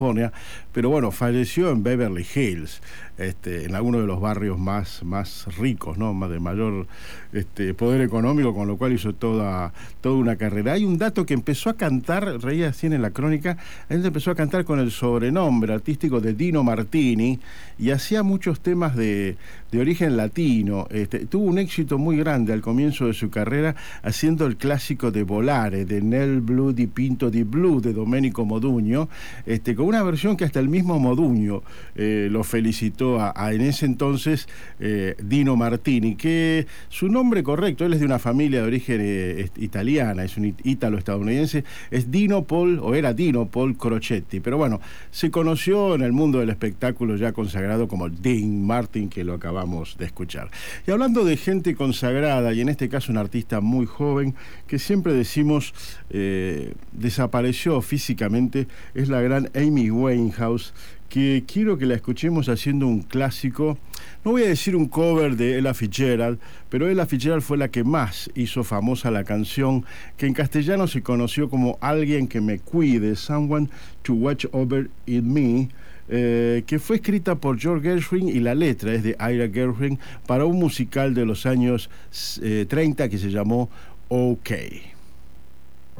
California, pero bueno, falleció en Beverly Hills, en alguno de los barrios más ricos, ¿no? Más de mayor poder económico, con lo cual hizo toda una carrera. Hay un dato que empezó a cantar, reía así en la crónica, él empezó a cantar con el sobrenombre artístico de Dino Martini y hacía muchos temas de origen latino. Tuvo un éxito muy grande al comienzo de su carrera haciendo el clásico de Volare, de Nel Blu di Pinto di Blu, de Domenico Modugno, con una versión que hasta el mismo Modugno lo felicitó en ese entonces Dino Martini, que su nombre correcto, él es de una familia de origen italiana, es un ítalo-estadounidense, es Dino Paul, o era Dino Paul Crocetti, pero bueno, se conoció en el mundo del espectáculo ya consagrado como Dean Martin, que lo acabamos de escuchar. Y hablando de gente consagrada, y en este caso un artista muy joven, que siempre decimos desapareció físicamente, es la gran Amy Winehouse, que quiero que la escuchemos haciendo un clásico. No voy a decir un cover de Ella Fitzgerald, pero Ella Fitzgerald fue la que más hizo famosa la canción, que en castellano se conoció como Alguien que me cuide, Someone to Watch Over in Me, que fue escrita por George Gershwin y la letra es de Ira Gershwin para un musical de los años 30 que se llamó OK.